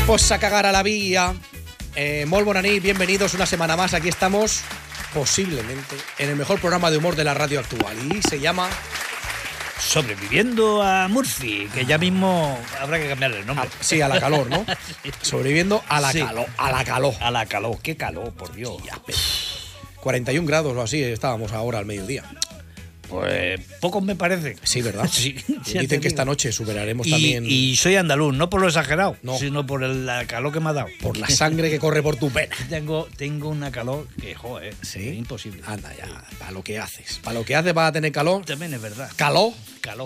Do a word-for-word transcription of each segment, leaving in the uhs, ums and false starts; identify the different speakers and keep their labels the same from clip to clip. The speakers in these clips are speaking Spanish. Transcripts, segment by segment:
Speaker 1: Pues a cagar a la vía. Eh, Molt bona nit, bienvenidos una semana más. Aquí estamos, posiblemente, en el mejor programa de humor de la radio actual. Y se llama...
Speaker 2: Sobreviviendo a Murphy, que ya mismo habrá que cambiarle el nombre.
Speaker 1: A, sí, a la calor, ¿no? Sobreviviendo a la
Speaker 2: Sí.
Speaker 1: calor. A la calor.
Speaker 2: A la calor, qué calor, por Dios.
Speaker 1: cuarenta y un grados o así estábamos ahora al mediodía.
Speaker 2: Pues pocos me parece.
Speaker 1: Sí, ¿verdad?
Speaker 2: Sí,
Speaker 1: Y
Speaker 2: ya te
Speaker 1: dicen que
Speaker 2: digo.
Speaker 1: esta noche superaremos
Speaker 2: Y,
Speaker 1: también
Speaker 2: y soy andaluz, no por lo exagerado,
Speaker 1: No.
Speaker 2: sino por el la calor que me ha dado.
Speaker 1: por la sangre que corre por tu pena.
Speaker 2: Tengo, tengo una calor que, joder,
Speaker 1: ¿Sí?
Speaker 2: es imposible.
Speaker 1: Anda ya, para lo que haces. Para lo que haces vas a tener calor.
Speaker 2: También es verdad.
Speaker 1: Calor.
Speaker 2: Calor.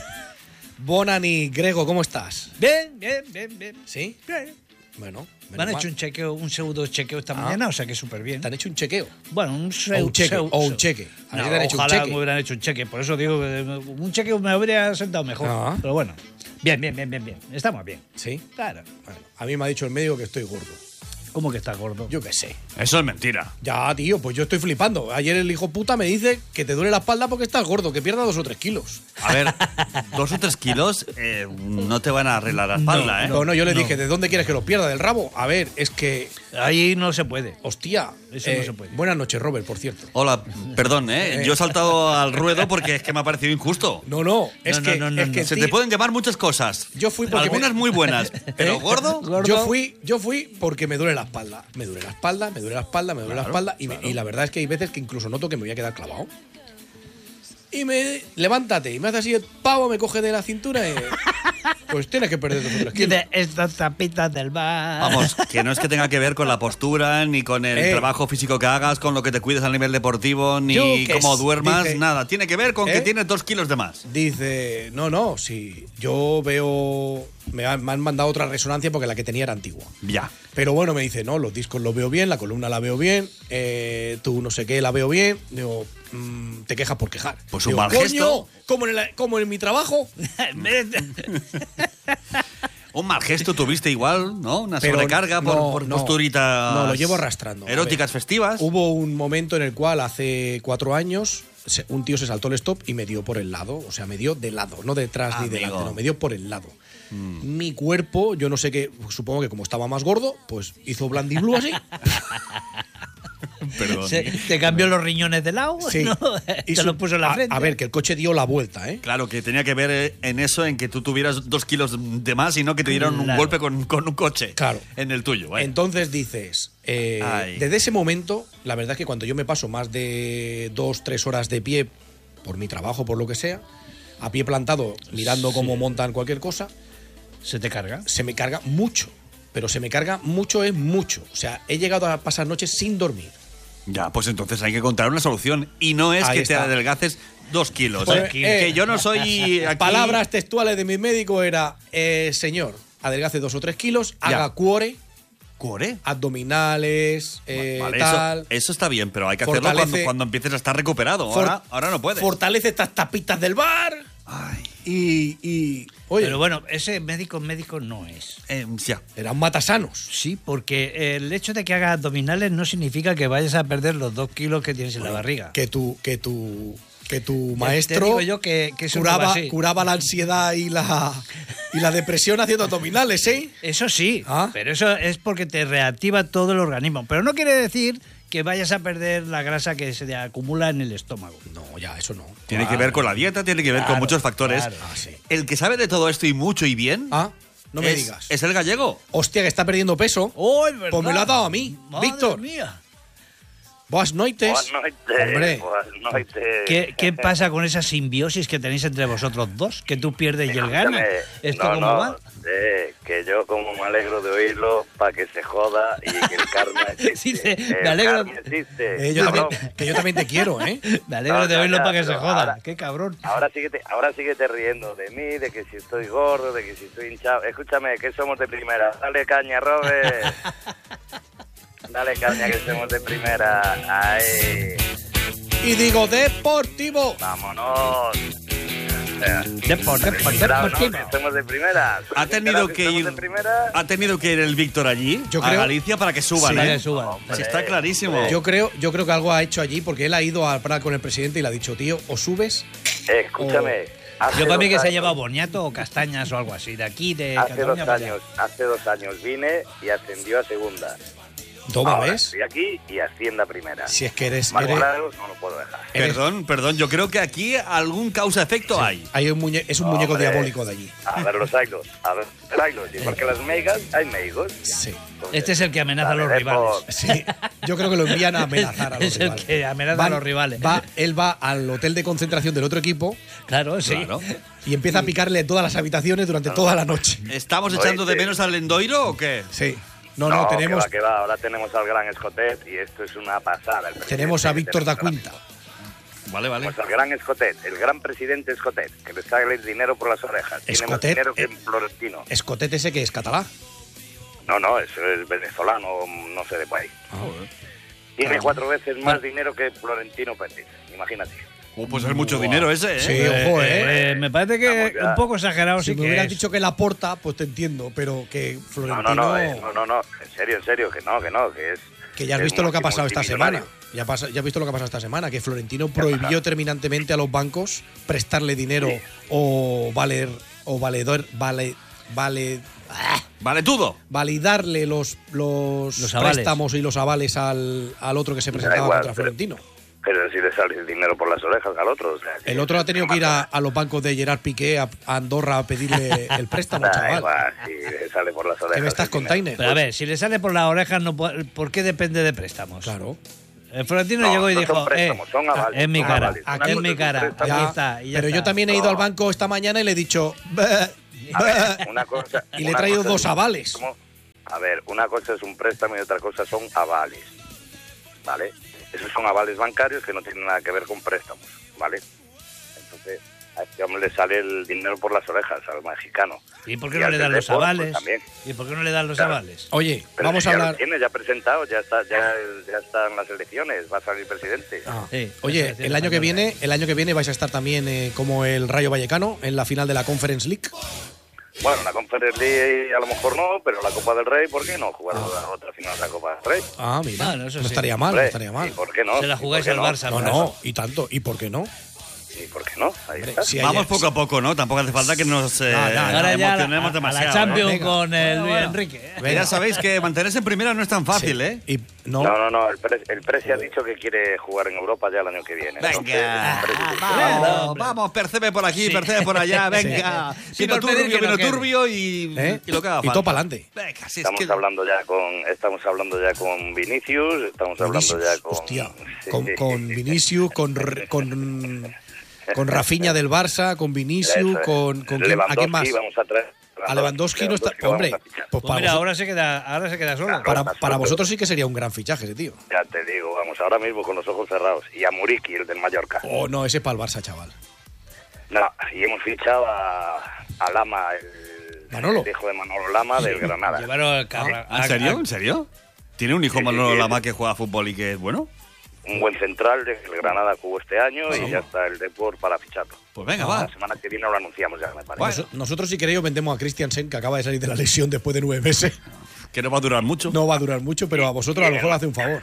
Speaker 1: Bonani, Grego, ¿cómo estás?
Speaker 2: Bien, bien, bien, bien.
Speaker 1: ¿Sí?
Speaker 2: Bien.
Speaker 1: Bueno.
Speaker 2: Me han
Speaker 1: menos
Speaker 2: hecho
Speaker 1: mal.
Speaker 2: un chequeo, un pseudo chequeo esta
Speaker 1: Ah.
Speaker 2: mañana, o sea que súper bien.
Speaker 1: ¿Te han hecho un chequeo?
Speaker 2: Bueno, un,
Speaker 1: O
Speaker 2: pseudo,
Speaker 1: un cheque,
Speaker 2: pseudo-
Speaker 1: o un cheque. A mí
Speaker 2: No,
Speaker 1: te han hecho un
Speaker 2: ojalá
Speaker 1: cheque.
Speaker 2: me hubieran hecho un cheque. Por eso digo que un cheque me habría sentado mejor.
Speaker 1: Ah.
Speaker 2: Pero bueno, bien, bien, bien, bien, bien. Estamos bien.
Speaker 1: ¿Sí?
Speaker 2: Claro.
Speaker 1: Bueno, a mí me ha dicho el médico que estoy gordo.
Speaker 2: ¿Cómo que está gordo?
Speaker 1: Yo qué sé.
Speaker 3: Eso es mentira.
Speaker 1: Ya, tío, pues yo estoy flipando. Ayer el hijo puta me dice que te duele la espalda porque estás gordo, que pierda dos o tres kilos.
Speaker 3: A ver, dos o tres kilos eh, no te van a arreglar la espalda, ¿eh?
Speaker 1: No, no, yo le
Speaker 2: no.
Speaker 1: dije, ¿de dónde quieres que los pierda? ¿Del rabo? A ver, es que...
Speaker 2: Ahí no se puede.
Speaker 1: Hostia.
Speaker 2: Eso no se puede.
Speaker 1: Buenas noches, Robert, por cierto.
Speaker 3: Hola, perdón, ¿eh? Yo he saltado al ruedo porque es que me ha parecido injusto.
Speaker 1: No, no, es
Speaker 2: No,
Speaker 1: que,
Speaker 2: no, no,
Speaker 1: es
Speaker 2: no,
Speaker 1: que
Speaker 2: no.
Speaker 3: Se
Speaker 1: tío,
Speaker 3: te pueden llamar muchas cosas.
Speaker 1: Yo fui porque
Speaker 3: Algunas
Speaker 1: me-
Speaker 3: muy buenas, pero
Speaker 1: ¿Eh?
Speaker 3: gordo.
Speaker 2: Gordo.
Speaker 1: Yo fui, yo fui porque me duele la espalda. Me duele la espalda, me duele la espalda, me duele la
Speaker 3: Claro,
Speaker 1: espalda. Y, me-
Speaker 3: claro.
Speaker 1: y la verdad es que hay veces que incluso noto que me voy a quedar clavado. Y me levántate, y me hace así el pavo, me coge de la cintura y. Pues tienes que perder dos o tres kilos.
Speaker 2: Dice, estas tapitas del bar.
Speaker 3: Vamos, que no es que tenga que ver con la postura, ni con el
Speaker 1: Eh.
Speaker 3: trabajo físico que hagas, con lo que te cuides a nivel deportivo, ni
Speaker 1: Yo que
Speaker 3: cómo
Speaker 1: es-
Speaker 3: duermas,
Speaker 1: dice-
Speaker 3: nada. Tiene que ver con
Speaker 1: ¿Eh?
Speaker 3: que tienes dos kilos de más.
Speaker 1: Dice, no, no, si yo veo. Me han, me han mandado otra resonancia porque la que tenía era antigua.
Speaker 3: Ya.
Speaker 1: Pero bueno, me dice, no, los discos los veo bien, la columna la veo bien, eh, tú no sé qué la veo bien. Digo, mm, te quejas por quejar.
Speaker 3: Pues un
Speaker 1: Digo,
Speaker 3: mal
Speaker 1: "Coño,
Speaker 3: gesto".
Speaker 1: Como en, el- como en mi trabajo.
Speaker 3: Un mal gesto tuviste igual, ¿no? Una
Speaker 1: Pero
Speaker 3: sobrecarga por,
Speaker 1: no,
Speaker 3: por
Speaker 1: no.
Speaker 3: posturitas.
Speaker 1: No, lo llevo arrastrando. A
Speaker 3: Eróticas
Speaker 1: ver,
Speaker 3: festivas.
Speaker 1: Hubo un momento en el cual hace cuatro años se- un tío se saltó el stop y me dio por el lado. O sea, me dio de lado, no detrás ni
Speaker 3: Amigo.
Speaker 1: delante, no, me dio por el lado. Mi cuerpo, yo no sé qué, supongo que como estaba más gordo, pues hizo blandiblu así.
Speaker 3: Perdón.
Speaker 2: Se- te cambió los riñones de lado,
Speaker 1: Sí.
Speaker 2: ¿no?
Speaker 1: Y
Speaker 2: Te
Speaker 1: su-
Speaker 2: lo puso en la
Speaker 1: a-
Speaker 2: frente.
Speaker 1: A ver, que el coche dio la vuelta, ¿eh?
Speaker 3: Claro, que tenía que ver eh, en eso, en que tú tuvieras dos kilos de más y no que te dieron un
Speaker 2: Claro.
Speaker 3: golpe con, con un coche.
Speaker 1: Claro.
Speaker 3: En el tuyo, vaya.
Speaker 1: Entonces dices, eh,
Speaker 3: Ay.
Speaker 1: desde ese momento, la verdad es que cuando yo me paso más de dos, tres horas de pie, por mi trabajo, por lo que sea, a pie plantado, mirando cómo montan cualquier cosa,
Speaker 2: Se te carga.
Speaker 1: se me carga mucho. Pero se me carga mucho es mucho. O sea, he llegado a pasar noches sin dormir.
Speaker 3: Ya, pues entonces hay que encontrar una solución. Y no es
Speaker 1: Ahí
Speaker 3: que
Speaker 1: está.
Speaker 3: te adelgaces dos kilos.
Speaker 1: Pues,
Speaker 3: ¿eh?
Speaker 1: eh,
Speaker 3: que yo no soy aquí...
Speaker 1: Palabras textuales de mi médico era, eh, señor, adelgace dos o tres kilos,
Speaker 3: Ya.
Speaker 1: haga cuore,
Speaker 3: ¿Cuore?
Speaker 1: abdominales, eh,
Speaker 3: Vale,
Speaker 1: tal.
Speaker 3: eso, eso está bien, pero hay que hacerlo
Speaker 1: Fortalece-
Speaker 3: cuando, cuando empieces a estar recuperado.
Speaker 1: For-
Speaker 3: Ahora, ahora no puedes.
Speaker 1: Fortalece estas tapitas del bar.
Speaker 3: Ay,
Speaker 1: Y, y oye,
Speaker 2: Pero bueno, ese médico médico no es.
Speaker 3: eh, ya.
Speaker 1: eran matasanos.
Speaker 2: Sí, porque el hecho de que hagas abdominales no significa que vayas a perder los dos kilos que tienes en la barriga.
Speaker 1: Que tu, que tu, que tu
Speaker 2: Te-
Speaker 1: maestro
Speaker 2: te digo yo que, que eso no va
Speaker 1: curaba,
Speaker 2: así.
Speaker 1: curaba la ansiedad y la, y la depresión haciendo abdominales, ¿eh?
Speaker 2: Eso sí,
Speaker 1: Ah.
Speaker 2: pero eso es porque te reactiva todo el organismo. Pero no quiere decir que vayas a perder la grasa que se te acumula en el estómago.
Speaker 1: No, ya, eso no.
Speaker 3: Tiene
Speaker 1: Ah,
Speaker 3: que ver con la dieta, tiene que ver con
Speaker 2: Claro,
Speaker 3: muchos factores.
Speaker 2: claro.
Speaker 1: Ah, sí.
Speaker 3: El que sabe de todo esto y mucho y bien
Speaker 1: Ah, no me
Speaker 3: es,
Speaker 1: digas.
Speaker 3: es el gallego.
Speaker 1: Hostia, que está perdiendo peso.
Speaker 2: ¡Oh, es verdad!
Speaker 1: Pues me lo ha dado a mí,
Speaker 2: Madre
Speaker 1: Víctor.
Speaker 2: mía.
Speaker 1: Boas noites.
Speaker 4: Buenas noches.
Speaker 1: Hombre.
Speaker 4: Buenas noches.
Speaker 2: ¿Qué, ¿Qué pasa con esa simbiosis que tenéis entre vosotros dos? Que tú pierdes y él gana.
Speaker 4: Escúchame,
Speaker 2: ¿Esto
Speaker 4: no,
Speaker 2: cómo
Speaker 4: no,
Speaker 2: va?
Speaker 4: eh, que yo como me alegro de oírlo para que se joda y que el karma existe.
Speaker 2: Dice,
Speaker 4: el
Speaker 2: me alegro-
Speaker 4: karma existe.
Speaker 1: Eh, yo
Speaker 4: Cabrón.
Speaker 1: también- que yo también te quiero, ¿eh?
Speaker 2: Me alegro
Speaker 4: No,
Speaker 2: de
Speaker 4: ya,
Speaker 2: oírlo
Speaker 4: ya,
Speaker 2: para que se
Speaker 4: pero
Speaker 2: joda.
Speaker 4: ahora-
Speaker 2: ¡Qué cabrón!
Speaker 4: Ahora síguete, ahora síguete riendo de mí, de que si estoy gordo, de que si estoy hinchado. Escúchame, que somos de primera. Dale caña, Robert. Dale caña, que somos de primera. Ahí.
Speaker 1: Y digo, deportivo.
Speaker 4: Vámonos.
Speaker 2: Depor, depor,
Speaker 4: Claro,
Speaker 2: deportivo.
Speaker 4: ¿no? Que somos de primera.
Speaker 3: Ha tenido
Speaker 4: Claro
Speaker 3: que
Speaker 4: somos
Speaker 3: ir
Speaker 4: de primera.
Speaker 3: ha tenido que ir el Víctor allí
Speaker 1: Yo
Speaker 3: a
Speaker 1: creo-
Speaker 3: Galicia para que suban,
Speaker 1: Sí.
Speaker 2: Para
Speaker 3: ¿eh?
Speaker 2: que suban.
Speaker 4: Hombre.
Speaker 3: Sí, está clarísimo.
Speaker 1: Yo creo, yo creo que algo ha hecho allí porque él ha ido a hablar con el presidente y le ha dicho, tío, o subes
Speaker 4: Escúchame, Hace
Speaker 2: Yo para mí
Speaker 4: dos
Speaker 2: que se ha
Speaker 4: años-
Speaker 2: llevado boniato o castañas o algo así. De aquí, de
Speaker 4: Hace dos
Speaker 2: Cataluña para allá.
Speaker 4: años, hace dos años vine y ascendió a segunda.
Speaker 1: Toma,
Speaker 4: Ahora
Speaker 1: ¿ves?
Speaker 4: estoy aquí y asciende a primera.
Speaker 1: Si es que eres...
Speaker 4: Más
Speaker 1: eres-
Speaker 4: claro, no lo puedo dejar.
Speaker 1: eres-
Speaker 3: Perdón, perdón, yo creo que aquí algún causa-efecto hay.
Speaker 1: hay un muñe- es un muñeco
Speaker 4: Hombre.
Speaker 1: diabólico de allí.
Speaker 4: A ver los ailos, a ver los ailos. Igual que las meigas, hay meigos.
Speaker 1: Sí.
Speaker 4: Entonces,
Speaker 2: Este es el que amenaza a los
Speaker 4: dale,
Speaker 2: rivales.
Speaker 4: por-
Speaker 1: Sí, yo creo que lo envían a amenazar a los
Speaker 2: Es el
Speaker 1: rivales.
Speaker 2: que amenaza
Speaker 1: Van-
Speaker 2: a los rivales.
Speaker 1: Va, él va al hotel de concentración del otro equipo
Speaker 2: Claro, sí.
Speaker 3: Claro.
Speaker 1: y empieza a picarle todas las habitaciones durante toda la noche.
Speaker 3: ¿Estamos
Speaker 4: Oye,
Speaker 3: echando de
Speaker 4: sí.
Speaker 3: menos al Lendoiro o qué?
Speaker 1: Sí. No, no,
Speaker 4: No,
Speaker 1: tenemos,
Speaker 4: que va, que va. Ahora tenemos al gran Escotet y esto es una pasada. el presidente
Speaker 1: tenemos a
Speaker 4: que
Speaker 1: Víctor da
Speaker 4: tenemos
Speaker 1: Quinta.
Speaker 4: ahora mismo.
Speaker 3: Vale, vale.
Speaker 4: Pues al gran Escotet, el gran presidente Escotet, que le sale el dinero por las orejas. Tiene más
Speaker 1: Escotet,
Speaker 4: dinero que
Speaker 1: eh.
Speaker 4: en Florentino.
Speaker 1: Escotet ese que es catalá.
Speaker 4: No, no, eso es venezolano, no sé de país. Tiene
Speaker 1: Claro.
Speaker 4: cuatro veces más dinero que Florentino Pérez, imagínate.
Speaker 3: Oh, pues es mucho dinero ese, ¿eh?
Speaker 1: Sí, ojo, ¿eh?
Speaker 2: Eh, me parece que
Speaker 4: Vamos ya.
Speaker 2: un poco exagerado
Speaker 1: Si
Speaker 2: sí
Speaker 1: me
Speaker 2: que
Speaker 1: hubieras
Speaker 2: es.
Speaker 1: dicho que la porta, pues te entiendo, pero que
Speaker 4: No,
Speaker 1: Florentino...
Speaker 4: no, no, eh, no, no, no, en serio, en serio, que no, que no, que es...
Speaker 1: Que ya has
Speaker 4: es
Speaker 1: visto lo que ha
Speaker 4: multi-
Speaker 1: pasado esta semana.
Speaker 4: multimillonario.
Speaker 1: Ya, pasa- ya has visto lo que ha pasado esta semana, que Florentino
Speaker 4: ha
Speaker 1: prohibió
Speaker 4: pasado?
Speaker 1: terminantemente a los bancos prestarle dinero
Speaker 4: Sí.
Speaker 1: o valer o valedor vale vale
Speaker 3: Vale, todo.
Speaker 1: validarle los los,
Speaker 2: Los avales.
Speaker 1: préstamos y los avales al, al otro que se presentaba
Speaker 4: igual,
Speaker 1: contra
Speaker 4: pero-
Speaker 1: Florentino.
Speaker 4: Pero si le sale el dinero por las orejas al otro, o sea...
Speaker 1: El otro ha tenido que ir a, a los bancos de Gerard Piqué a, a Andorra a pedirle el préstamo,
Speaker 4: Da
Speaker 1: chaval.
Speaker 4: igual, si le sale por las orejas...
Speaker 1: ¿Qué me estás
Speaker 4: el
Speaker 1: con
Speaker 4: dinero.
Speaker 1: Tainer?
Speaker 2: Pero a ver, si le sale por las orejas, no puede- ¿por qué depende de préstamos?
Speaker 1: Claro.
Speaker 2: El Florentino
Speaker 4: No,
Speaker 2: llegó y
Speaker 4: no
Speaker 2: dijo,
Speaker 4: son préstamos,
Speaker 2: eh,
Speaker 4: son avales,
Speaker 2: en mi
Speaker 4: son
Speaker 2: cara,
Speaker 4: avales.
Speaker 1: Una
Speaker 2: en
Speaker 1: cosa
Speaker 2: mi
Speaker 4: es un
Speaker 2: cara,
Speaker 4: préstamo.
Speaker 2: aquí
Speaker 1: Ya,
Speaker 2: está. y ya
Speaker 1: pero yo
Speaker 2: está.
Speaker 1: también he ido
Speaker 4: No.
Speaker 1: al banco esta mañana y le he dicho... "Bah,
Speaker 4: A ver,
Speaker 1: bah",
Speaker 4: una cosa,
Speaker 1: y le he
Speaker 4: una
Speaker 1: traído
Speaker 4: cosa
Speaker 1: dos
Speaker 4: es un
Speaker 1: avales.
Speaker 4: préstamo. A ver, una cosa es un préstamo y otra cosa son avales, ¿vale? Esos son avales bancarios que no tienen nada que ver con préstamos, ¿vale? Entonces, a este hombre le sale el dinero por las orejas al mexicano.
Speaker 2: ¿Y por qué
Speaker 4: Y
Speaker 2: no
Speaker 4: al
Speaker 2: le
Speaker 4: del
Speaker 2: dan los
Speaker 4: Depor, pues,
Speaker 2: avales?
Speaker 4: también.
Speaker 2: ¿Y por qué no le dan los
Speaker 4: Claro.
Speaker 2: avales?
Speaker 1: Oye,
Speaker 4: Pero
Speaker 1: vamos
Speaker 4: si
Speaker 1: a
Speaker 4: ya lo
Speaker 1: hablar...
Speaker 4: tiene, ya presentado, ya está, ya, ya están las elecciones, va a salir presidente.
Speaker 1: Ah.
Speaker 2: Sí,
Speaker 1: Oye,
Speaker 2: eso es
Speaker 1: el año que
Speaker 2: español.
Speaker 1: viene, el año que viene vais a estar también eh, como el Rayo Vallecano en la final de la Conference League.
Speaker 4: Bueno, la Conference League a lo mejor no, pero la Copa del Rey, ¿por qué no? Jugar la otra final de la Copa del Rey.
Speaker 1: Ah, mira,
Speaker 2: Bueno, eso
Speaker 1: no
Speaker 2: sí.
Speaker 1: estaría mal, no
Speaker 4: Hombre,
Speaker 1: estaría mal.
Speaker 4: ¿y por qué no?
Speaker 2: Se la
Speaker 4: ¿Y
Speaker 2: jugáis
Speaker 4: por qué
Speaker 2: al
Speaker 4: no?
Speaker 2: Barça.
Speaker 1: No,
Speaker 2: por
Speaker 1: no,
Speaker 2: eso.
Speaker 1: y tanto, ¿y por qué no?
Speaker 4: ¿Y por qué no? Ahí
Speaker 1: Hombre,
Speaker 4: está.
Speaker 1: si
Speaker 3: Vamos
Speaker 1: ayer-
Speaker 3: poco a poco, ¿no? Tampoco hace falta que nos eh,
Speaker 1: No, no, no.
Speaker 2: Ahora ya a la,
Speaker 3: emocionemos
Speaker 2: a
Speaker 3: demasiado.
Speaker 2: la Champions
Speaker 1: Venga.
Speaker 2: con el
Speaker 1: Bueno,
Speaker 2: Luis
Speaker 1: bueno.
Speaker 2: Enrique. ¿eh?
Speaker 3: Que ya sabéis que mantenerse en primera no es tan fácil, ¿eh?
Speaker 1: Y no,
Speaker 4: No, no, no, el Pre, el Presi ha dicho que quiere jugar en Europa ya el año que viene. Entonces,
Speaker 3: Venga,
Speaker 4: el Presi dice,
Speaker 3: vamos,
Speaker 2: hombre.
Speaker 3: vamos, percebe por aquí,
Speaker 2: Sí.
Speaker 3: percebe por allá, venga.
Speaker 2: Sí,
Speaker 3: Vino
Speaker 2: por pedir
Speaker 3: turbio,
Speaker 2: que no
Speaker 3: vino
Speaker 2: quede.
Speaker 3: turbio y,
Speaker 1: ¿eh?
Speaker 3: y lo que haga
Speaker 1: y
Speaker 3: falta.
Speaker 1: todo para adelante.
Speaker 3: Venga, si es
Speaker 4: Estamos
Speaker 3: que...
Speaker 4: hablando ya con estamos hablando ya con Vinicius, estamos hablando ya con
Speaker 1: Hostia,
Speaker 4: sí,
Speaker 1: con,
Speaker 4: sí,
Speaker 1: con
Speaker 4: sí, sí.
Speaker 1: Vinicius, con, R- con, con Rafinha del Barça, con Vinicius,
Speaker 4: Eso es.
Speaker 1: con, con quién, ¿a quién más?
Speaker 4: Lewandowski vamos a traer.
Speaker 1: A Lewandowski no está.
Speaker 4: Lewandowski lo
Speaker 1: Hombre,
Speaker 4: vamos a fichar.
Speaker 1: pues
Speaker 2: Pues
Speaker 1: para,
Speaker 2: mira,
Speaker 1: vosotros,
Speaker 2: ahora se queda, ahora se queda solo.
Speaker 1: para,
Speaker 4: Claro,
Speaker 1: para
Speaker 4: sueldo.
Speaker 1: vosotros sí que sería un gran fichaje ese tío.
Speaker 4: Ya te digo, vamos ahora mismo con los ojos cerrados. Y a Muriqui, el del Mallorca.
Speaker 1: Oh, no, ese es para el Barça, chaval.
Speaker 4: No, y hemos fichado a, a Lama, el,
Speaker 1: Manolo.
Speaker 4: el hijo de Manolo Lama del Granada.
Speaker 2: Llevaron al cabra-
Speaker 3: ¿En
Speaker 2: a-
Speaker 3: serio?
Speaker 2: a-
Speaker 3: ¿En serio? ¿Tiene un hijo
Speaker 4: Sí, sí,
Speaker 3: Manolo
Speaker 4: sí.
Speaker 3: Lama que juega fútbol y que es bueno?
Speaker 4: Un buen central, el Granada jugó este año y ya está el Depor para ficharlo.
Speaker 3: Pues venga,
Speaker 1: Ah,
Speaker 3: va.
Speaker 4: La semana que viene lo anunciamos ya, me parece.
Speaker 3: Bueno.
Speaker 1: Nos- nosotros, si queréis, os vendemos a Christiansen, que acaba de salir de la lesión después de nueve meses.
Speaker 3: Que no va a durar mucho.
Speaker 1: No va a durar mucho, pero a vosotros a lo mejor hace un favor.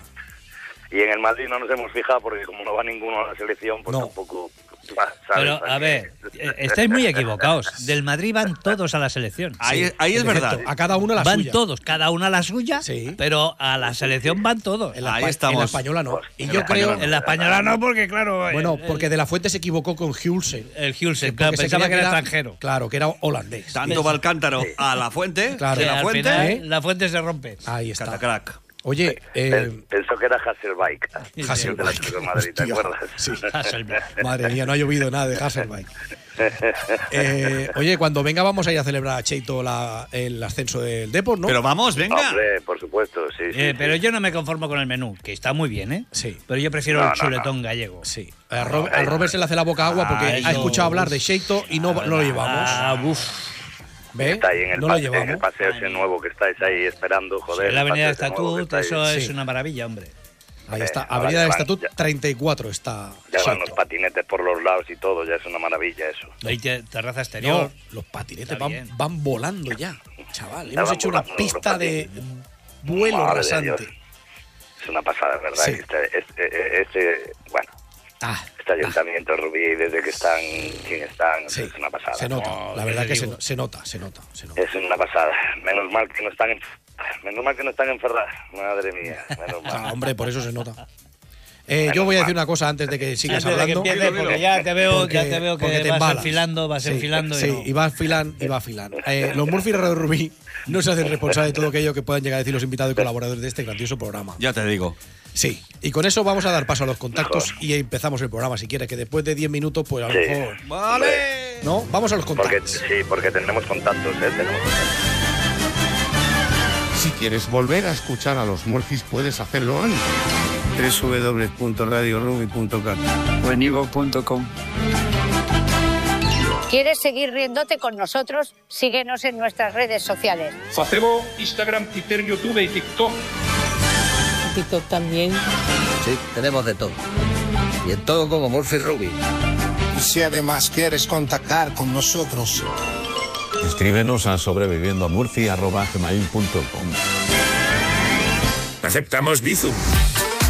Speaker 4: Y en el Madrid no nos hemos fijado porque como no va ninguno a la selección, pues
Speaker 1: No.
Speaker 4: tampoco... ¿sabes?
Speaker 2: Pero, a ver, eh, estáis muy equivocados. Del Madrid van todos a la selección.
Speaker 3: Ahí, ahí es
Speaker 1: En
Speaker 3: verdad.
Speaker 1: efecto, a cada uno la
Speaker 2: Van
Speaker 1: suya.
Speaker 2: todos, cada uno a la suya,
Speaker 1: Sí.
Speaker 2: pero a la selección van todos.
Speaker 1: En la,
Speaker 3: Ahí
Speaker 1: espa-
Speaker 3: estamos.
Speaker 1: en la española no. Y
Speaker 4: En
Speaker 1: yo
Speaker 4: la
Speaker 1: creo.
Speaker 4: española
Speaker 2: En la española no, porque claro.
Speaker 1: Bueno,
Speaker 2: el-
Speaker 1: porque De La Fuente se equivocó con Hulsen.
Speaker 2: El Hulsen,
Speaker 1: Porque
Speaker 2: claro,
Speaker 1: se
Speaker 2: pensaba
Speaker 1: creía
Speaker 2: que era extranjero.
Speaker 1: Claro, que era holandés.
Speaker 3: Tanto va el cántaro a la fuente,
Speaker 1: Claro.
Speaker 3: de
Speaker 2: Que
Speaker 3: la
Speaker 2: al
Speaker 3: fuente,
Speaker 2: final
Speaker 1: ¿eh?
Speaker 2: la fuente se rompe.
Speaker 1: Ahí está.
Speaker 3: catacrack.
Speaker 1: Oye, eh,
Speaker 4: Pen- Pensó que era Hasselbaink.
Speaker 1: Hasselbaink.
Speaker 4: El del Atlético de Madrid, ¿te
Speaker 1: Hostia,
Speaker 4: acuerdas?
Speaker 1: sí.
Speaker 2: Hasselbaink.
Speaker 1: madre mía, no ha llovido nada de Hasselbaink. Eh, oye, cuando venga vamos a ir a celebrar a Cheito la- el ascenso del Depor, ¿no?
Speaker 3: Pero vamos, venga.
Speaker 4: Hombre, por supuesto, sí, sí.
Speaker 2: Eh,
Speaker 4: sí.
Speaker 2: pero yo no me conformo con el menú, que está muy bien, ¿eh?
Speaker 1: Sí.
Speaker 2: Pero yo prefiero
Speaker 4: No,
Speaker 2: el
Speaker 4: no,
Speaker 2: chuletón gallego.
Speaker 1: Sí. A, Rob- a Robert se le hace la boca agua porque
Speaker 2: Ah,
Speaker 1: ha
Speaker 2: eso,
Speaker 1: escuchado hablar
Speaker 2: uf.
Speaker 1: de Cheito y no, no lo llevamos.
Speaker 2: Ah, uf.
Speaker 1: ¿Ve?
Speaker 4: Está ahí en el,
Speaker 1: no lo
Speaker 4: pase- en el
Speaker 1: llevamos.
Speaker 4: paseo ese nuevo que estáis ahí esperando, joder.
Speaker 2: En la
Speaker 4: el
Speaker 2: avenida
Speaker 4: paseo ese nuevo que
Speaker 2: Estatut,
Speaker 4: estáis-
Speaker 2: eso es
Speaker 1: Sí.
Speaker 2: una maravilla, hombre.
Speaker 1: Ahí está.
Speaker 4: Eh,
Speaker 1: Avenida del
Speaker 4: ya van,
Speaker 1: Estatut
Speaker 4: ya.
Speaker 1: treinta y cuatro está.
Speaker 4: Ya van
Speaker 1: Cheito.
Speaker 4: los patinetes por los lados y todo, ya es una maravilla eso.
Speaker 2: Hay te- terraza exterior.
Speaker 1: No, los patinetes
Speaker 2: Está
Speaker 1: van,
Speaker 2: bien.
Speaker 1: van volando ya, chaval.
Speaker 4: Ya
Speaker 1: Hemos
Speaker 4: van
Speaker 1: hecho una
Speaker 4: volando los
Speaker 1: pista de
Speaker 4: patines.
Speaker 1: vuelo
Speaker 4: Madre de
Speaker 1: rasante.
Speaker 4: Dios. Es una pasada, ¿verdad?
Speaker 1: Sí.
Speaker 4: Este, este, este- bueno,
Speaker 1: Ah,
Speaker 4: Este ayuntamiento, Rubí, desde que están, quien están,
Speaker 1: sí,
Speaker 4: es una pasada.
Speaker 1: se nota.
Speaker 2: No,
Speaker 1: la
Speaker 2: ¿qué
Speaker 1: verdad
Speaker 2: te
Speaker 1: que se,
Speaker 2: digo?
Speaker 1: se nota, se nota, se nota.
Speaker 4: Es una pasada. Menos mal que no están en... Menos mal que no están en Ferraz. Madre mía, menos mal.
Speaker 1: Ah, hombre, por eso se nota. Eh, yo voy a decir una cosa antes de que sigas
Speaker 2: Antes de que
Speaker 1: hablando.
Speaker 2: empieces, porque ya te veo,
Speaker 1: Porque-
Speaker 2: ya te veo que
Speaker 1: porque te
Speaker 2: vas
Speaker 1: embalas.
Speaker 2: enfilando, vas
Speaker 1: Sí,
Speaker 2: enfilando.
Speaker 1: Sí,
Speaker 2: y no.
Speaker 1: y vas filan, y vas filan. Eh, los Murphy Radio Rubí no se hacen responsables de todo aquello que puedan llegar a decir los invitados y colaboradores de este grandioso programa.
Speaker 3: Ya te digo.
Speaker 1: Sí, y con eso vamos a dar paso a los contactos y empezamos el programa. Si quieres, que después de diez minutos, pues a lo
Speaker 4: Sí.
Speaker 1: mejor.
Speaker 3: ¡Vale!
Speaker 1: ¿No? Vamos a los
Speaker 4: Porque,
Speaker 1: contactos.
Speaker 4: sí, porque tenemos contactos, ¿eh? Tenemos contactos.
Speaker 5: Si quieres volver a escuchar a los Murphys, puedes hacerlo hoy.
Speaker 6: doble u doble u doble u punto radio ruby punto cat o en ivo punto com.
Speaker 7: ¿Quieres seguir riéndote con nosotros? Síguenos en nuestras redes sociales.
Speaker 8: Facebook, Instagram, Twitter, YouTube y TikTok.
Speaker 9: TikTok también.
Speaker 10: Sí, tenemos de todo. Y en todo como Murphy Ruby.
Speaker 5: Y si además quieres contactar con nosotros,
Speaker 11: escríbenos a sobreviviendo a murphy arroba gmail punto com.
Speaker 8: Aceptamos Bizum.